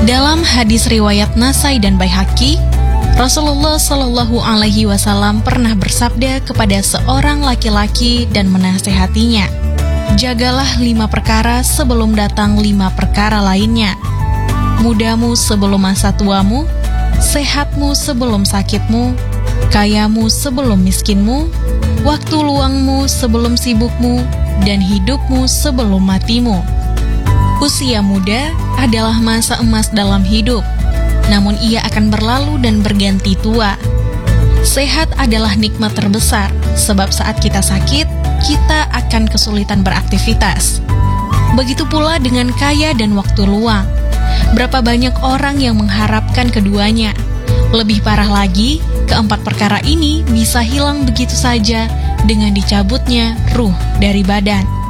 Dalam hadis riwayat Nasai dan Baihaqi, Rasulullah Shallallahu Alaihi Wasallam pernah bersabda kepada seorang laki-laki dan menasehatinya, "Jagalah 5 perkara sebelum datang 5 perkara lainnya. Mudamu sebelum masa tuamu, sehatmu sebelum sakitmu, kayamu sebelum miskinmu, waktu luangmu sebelum sibukmu, dan hidupmu sebelum matimu." Usia muda adalah masa emas dalam hidup, namun ia akan berlalu dan berganti tua. Sehat adalah nikmat terbesar, sebab saat kita sakit, kita akan kesulitan beraktivitas. Begitu pula dengan kaya dan waktu luang. Berapa banyak orang yang mengharapkan keduanya. Lebih parah lagi, keempat perkara ini bisa hilang begitu saja dengan dicabutnya ruh dari badan.